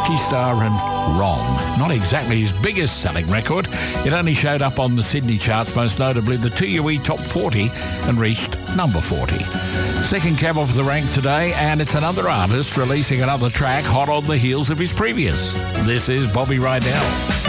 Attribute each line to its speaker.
Speaker 1: Lucky Star and Wrong. Not exactly his biggest selling record. It only showed up on the Sydney charts, most notably the TUE Top 40, and reached number 40. Second cab off the rank today, and it's another artist releasing another track hot on the heels of his previous. This is Bobby Rydell.